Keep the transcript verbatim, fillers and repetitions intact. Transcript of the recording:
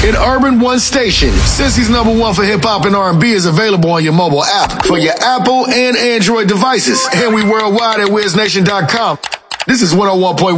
in Urban One Station. Cincy's number one for hip-hop and R and B is available on your mobile app for your Apple and Android devices. And we worldwide at wiz nation dot com. This is one oh one point one